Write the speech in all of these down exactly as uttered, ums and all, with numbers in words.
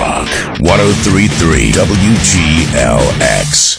Rock one oh three point three W G L X.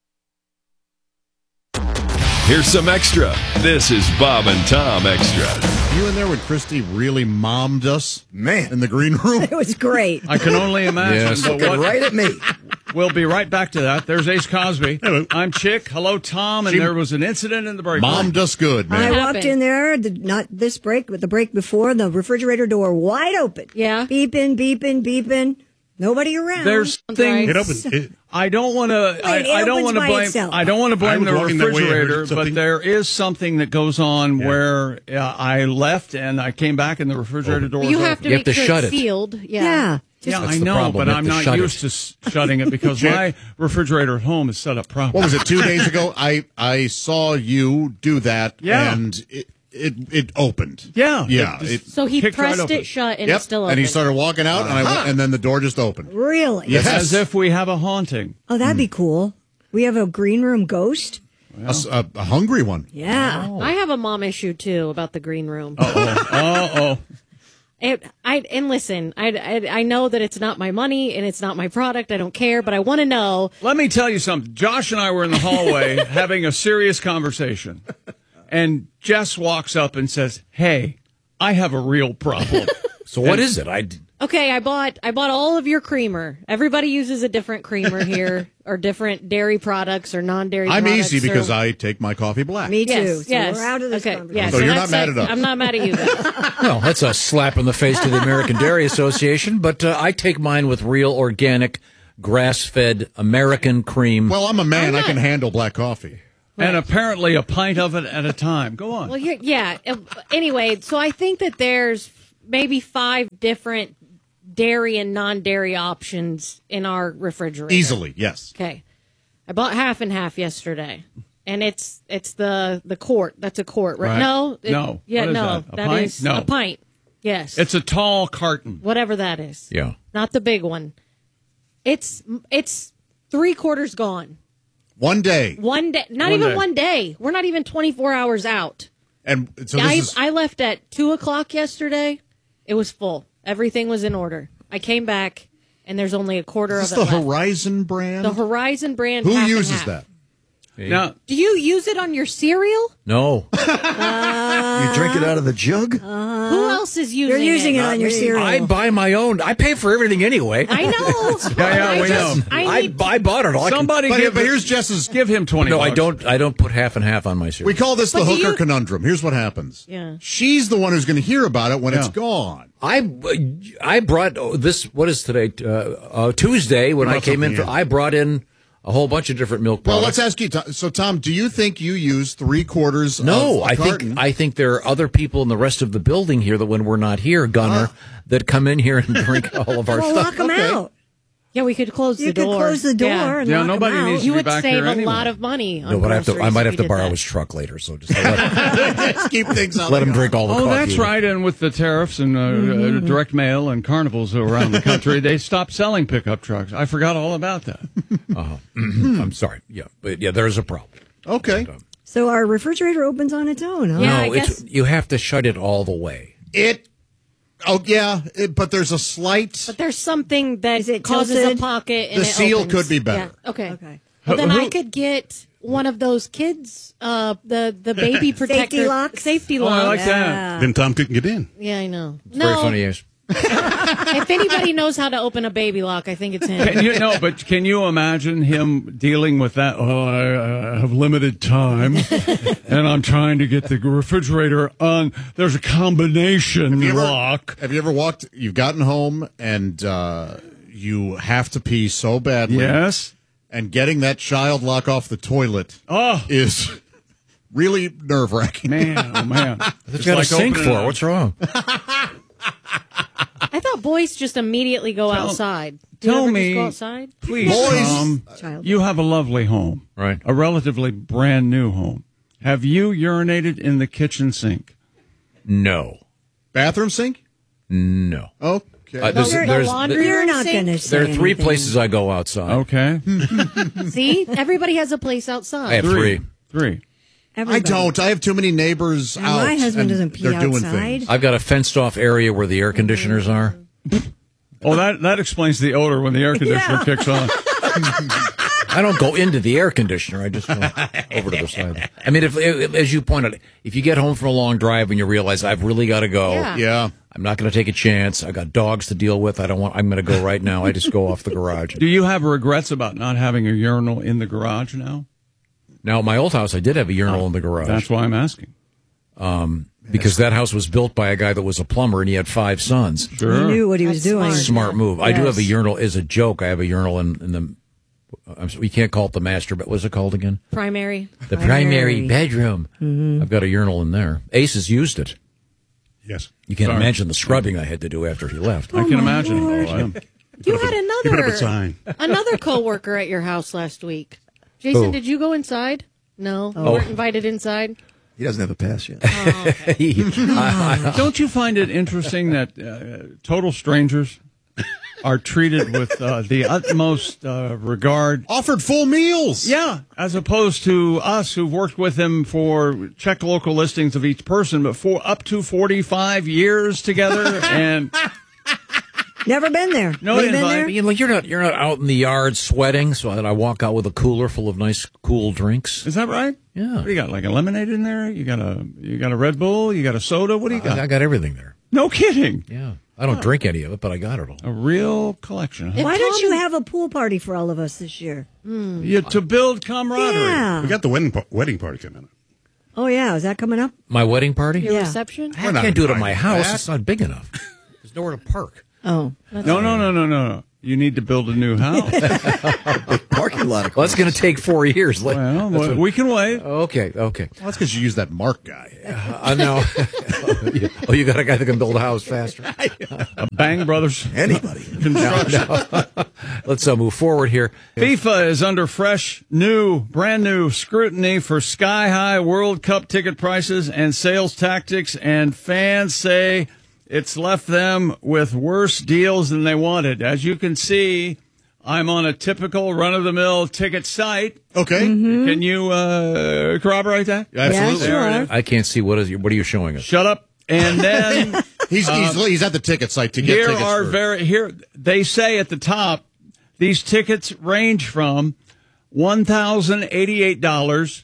Here's some extra. This is Bob and Tom Extra. You in there when Christy really mommed us? Man. In the green room? It was great. I can only imagine. Yes. But Looking what, right at me. We'll be right back to that. There's Ace Cosby. Hello. I'm Chick. Hello, Tom. And She there was an incident in the break room. Mommed us good, I man. walked happened? in there, the, not this break, but the break before, the refrigerator door wide open. Yeah. Beeping, beeping, beeping. Nobody around. There's things. It opened. It, I don't want to. I, it I don't opens want to by blame. itself. I don't want to I blame was the walking that way, I heard refrigerator, but something. there is something that goes on where uh, I left and I came back and the refrigerator door. You was have open. to You make have to sure shut it's it. sealed. Yeah. Yeah. Yeah, That's I the know, problem. but You have I'm to not shut used it. to s- shutting it because my refrigerator at home is set up properly. what was it, two days ago? I, I saw you do that, Yeah. and it, it it opened. Yeah. Yeah. It- It, So he Kicked right pressed open. it shut and yep. it's still open. And he started walking out, and, I, went- and then the door just opened. Really? Yes. As if we have a haunting. Oh, that'd be cool. We have a green room ghost? A, s- a- a hungry one. Yeah. I have a mom issue too about the green room. Uh oh. It, I and listen, I, I I know that it's not my money and it's not my product. I don't care, but I want to know. Let me tell you something. Josh and I were in the hallway having a serious conversation, and Jess walks up and says, "Hey, I have a real problem." So what is it? I Okay, I bought I bought all of your creamer. Everybody uses a different creamer here, or different dairy products or non-dairy. I'm products easy because or, I take my coffee black. Me too. Yes, so yes. we're out of this okay, conversation. yeah, So you're that's not mad it. at us. I'm not mad at you guys. well, that's a slap in the face to the American Dairy Association. But uh, I take mine with real, organic, grass-fed American cream. Well, I'm a man. I'm I not- can handle black coffee. And apparently a pint of it at a time. Go on. Well, here, yeah. uh, Anyway, so I think that there's maybe five different dairy and non-dairy options in our refrigerator. Easily, yes. Okay. I bought half and half yesterday, and it's it's the the quart. That's a quart, right? Right. No, it- No. yeah, What is no, that? A that pint? is No. a pint. Yes, It's a tall carton. whatever that is. Yeah. not the big one. It's it's three quarters gone. One day. One day, not One even day. one day. We're not even twenty-four hours out. And so this I is. I left at two o'clock yesterday. It was full. Everything was in order. I came back, and there's only a quarter Is of this it the left. Horizon brand? The Horizon brand. Who half and uses half. that? Now, Do you use it on your cereal? No. You drink it out of the jug? Who else is using You're using it, it? on your cereal. I buy my own. I pay for everything anyway. I know. Yeah, yeah, I we just- know. I I, need, I bought it all. I can- somebody But, give but here's Jess's. give him twenty. no, I bucks. don't. I don't put half and half on my cereal. We call this the But do hooker you- conundrum. Here's what happens. Yeah. She's the one who's going to hear about it when it's Yeah. gone. I I brought oh, this. What is today? Uh, uh, Tuesday when You I brought came in. something For, in. I brought in a whole bunch of different milk Well, products. let's ask you. Tom- So, Tom, do you think you use three quarters? No, of a I carton? think I think there are other people in the rest of the building here that when we're not here, Gunner, that come in here and drink all of our well, stuff. lock them Okay. out. yeah, we could close You the could door. close the door Yeah. and Yeah, lock nobody them out. needs You to be would back save here a anyway. lot of money. On No, but I have to. I groceries might if have you to did borrow that. his truck later, so just let, Just keep things on let the him drink all the Oh, coffee. that's right. And with the tariffs and uh, uh, direct mail and carnivals around the country, they stopped selling pickup trucks. I forgot all about that. Uh-huh. I'm sorry. Yeah, but yeah, there's a problem. Okay. So our refrigerator opens on its own, huh? Yeah, no, I it's guess- you have to shut it all the way. It. Oh yeah, it, but there's a slight. But there's something that Is it causes tilted? a pocket. And The it seal opens. could be better. Yeah. Okay. Okay. Well, then Who- I could get one of those kids, uh, the the baby protector Safety locks? Safety Oh, I lock. like that. Yeah. Then Tom couldn't get in. Yeah, I know. It's no, very funny, yes. if anybody knows how to open a baby lock, I think it's him. Can you, no, but can you imagine him dealing with that? Oh, I uh, have limited time, and I'm trying to get the refrigerator on. There's a combination you ever- lock. Have you ever walked? You've gotten home and uh, you have to pee so badly. Yes. And getting that child lock off the toilet Oh, is really nerve wracking. man, oh man. It's got a sink for it. What's wrong? I thought boys just immediately go outside. Do tell you ever me- just go outside? Please, Boys- Tom, Child. you have a lovely home, Right. a relatively brand new home. Have you urinated in the kitchen sink? No, Bathroom sink? no. Okay. Uh, there's- The there's- laundry You're room not sink? going to say there are three anything. places I go outside. Okay, See, everybody has a place I outside. have three, three. three. I Everybody. don't. I have too many neighbors And out. my husband and doesn't pee they're doing outside. things. I've got a fenced off area where the air conditioners are. Oh, that that explains the odor when the air conditioner Yeah. kicks on. I don't go into the air conditioner. I just go over to the side. I mean, if, if as you pointed out, if you get home from a long drive and you realize I've really got to go, Yeah. Yeah. I'm not going to take a chance. I got dogs to deal with. I don't want. I'm going to go right now. I just go off the garage. Do you have regrets about not having a urinal in the garage now? Now, at my old house, I did have a urinal in the garage. That's why I'm asking. because that house was built by a guy that was a plumber and he had five sons. He knew what he was That's doing. smart. Smart move. I do have a Yes. urinal as a joke. I have a urinal in, in the. I'm, sorry, we can't call it the master, but what's it called again? Primary. The primary, Primary. bedroom. I've got a urinal in there. Ace has used it. Yes. You can't Sorry. imagine the scrubbing I had to do after he left. I can imagine. Oh, I- You had He put up another a sign. another coworker at your house last week. Jason, Who? did you go inside? No, you weren't invited inside. He doesn't have a pass yet. Don't you find it interesting that uh, total strangers are treated with uh, the utmost uh, regard? Offered full meals. Yeah, as opposed to us who've worked with him for check local listings of each person, but for up to forty-five years together, and Never been there. No You been invite. there? You know, you're not you're not out in the yard sweating, so that I walk out with a cooler full of nice, cool drinks. is that right? Yeah. What do you got? Like a lemonade in there? You got a you got a Red Bull? You got a soda? What do you got? I, I got everything there. No kidding. Yeah, I don't drink any of it, but I got it all. A real collection. Huh? Why don't Tom you and- have a pool party for all of us this year? Yeah, to build camaraderie. Yeah. We got the wedding, pa- wedding party coming up. Oh, yeah. Is that coming up? My wedding party? Your Yeah. reception? I not can't do it at my invited to house. that. It's not big enough. There's nowhere to park. Oh. No, no, no, no, no, no. You need to build a new house. Parking lot. Well, that's going to take four years. Like- Well, that's well, what- we can wait. okay, okay. Well, that's because you use that Mark guy. I know. Oh, you got a guy that can build a house faster. Bang Brothers Anybody. Construction. Let's uh, move forward here. FIFA is under fresh, new, brand new scrutiny for sky high World Cup ticket prices and sales tactics, and fans say it's left them with worse deals than they wanted. As you can see, I'm on a typical run-of-the-mill ticket site. Okay. Can you uh, corroborate that? Absolutely. Yeah, There it sure. is. I can't see what is. What are you showing us? Shut up. And then He's, he's he's at the ticket site to get here tickets. are for- very here. They say at the top, these tickets range from one thousand eighty-eight dollars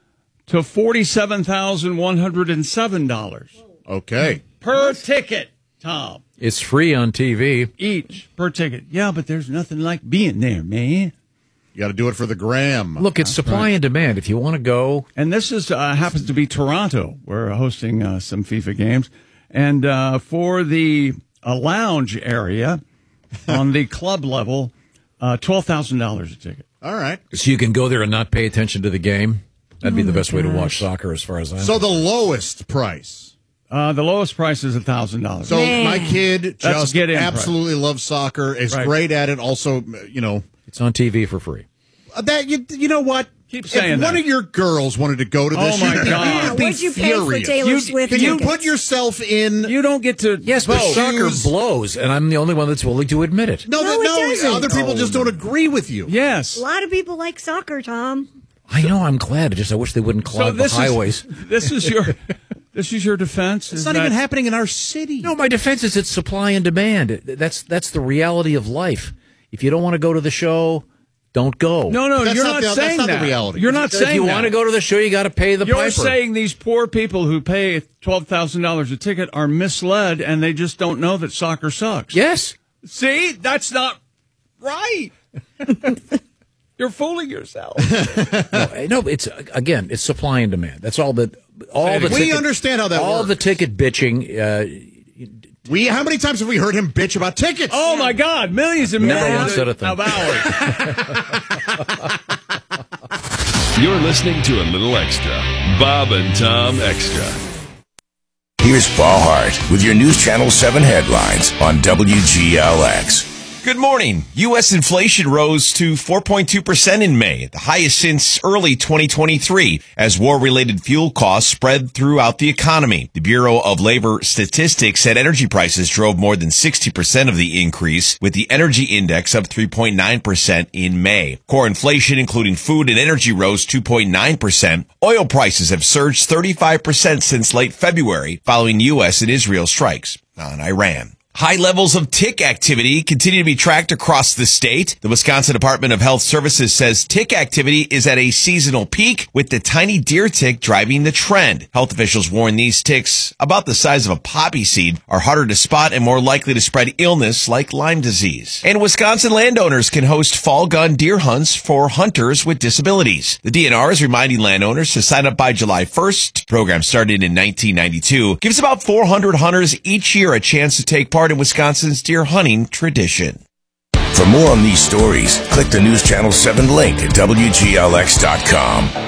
to forty-seven thousand one hundred and seven dollars Okay. per ticket. Tom, It's free on T V. each per ticket. Yeah, but there's nothing like being there, man. You got to do it for the gram. Look, it's supply and demand. If you want to go, And this is uh, happens to be Toronto. We're hosting uh, some FIFA games, and uh, for the uh, lounge area on the club level, uh, twelve thousand dollars a ticket. All right. so you can go there and not pay attention to the game. That'd be the best way to watch soccer, as far as I'm. So the lowest price. Uh, the lowest price is a thousand dollars. So my kid just get in absolutely loves soccer. Is Right. great at it. Also, you know it's on T V for free. uh, that you you know what? Keep saying if that. one of your girls wanted to go to this, Oh, my you'd be- God. you'd be What'd you pay for furious. Taylor You- Swift Can you tickets? put yourself in? You don't get to Yes, but vote. soccer Choose- blows, and I'm the only one that's willing to admit it. no, No, that, it no. doesn't. Other people just don't agree with you. yes. A lot of people like soccer, Tom. I know. I'm glad. I just I wish they wouldn't So clog the this highways. is this is your this is your defense. It's is not that- even happening in our city. No, my defense is it's supply and demand. That's that's the reality of life. If you don't want to go to the show, don't go. No, no, That's you're not not, the- that's saying not the that. reality. You're not if saying you that. want to go to the show, you got to pay the You're piper. saying these poor people who pay twelve thousand dollars a ticket are misled, and they just don't know that soccer sucks. yes. See, that's not right. You're fooling yourself. No, no, it's again, it's supply and demand. That's all that. All the We ticket, understand how that all works. the ticket bitching. Uh, We how many times have we heard him bitch about tickets? Oh my God, millions and Never millions once said a thing. of hours. You're listening to a little extra. Bob and Tom Extra. Here's Paul Hart with your News Channel seven headlines on W G L X. Good morning. U S inflation rose to four point two percent in May, the highest since early twenty twenty-three, as war-related fuel costs spread throughout the economy. The Bureau of Labor Statistics said energy prices drove more than sixty percent of the increase, with the energy index up three point nine percent in May. Core inflation, including food and energy, rose two point nine percent. Oil prices have surged thirty-five percent since late February, following U S and Israel strikes on Iran. High levels of tick activity continue to be tracked across the state. The Wisconsin Department of Health Services says tick activity is at a seasonal peak, with the tiny deer tick driving the trend. Health officials warn these ticks, about the size of a poppy seed, are harder to spot and more likely to spread illness like Lyme disease. And Wisconsin landowners can host fall gun deer hunts for hunters with disabilities. The D N R is reminding landowners to sign up by July first. The program started in nineteen ninety-two. Gives about four hundred hunters each year a chance to take part in Wisconsin's deer hunting tradition. For more on these stories, click the News Channel seven link at W G L X dot com.